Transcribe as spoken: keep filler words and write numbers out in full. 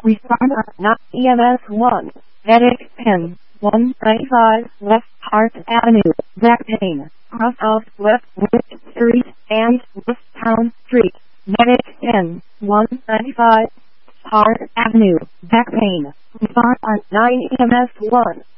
Respond on not E M S one. Medic ten. one ninety-five West Park Avenue, back pain. Cross of West Wood Street and West Town Street. Medic ten. one ninety-five Park Avenue, back pain. Respond on nine E M S one.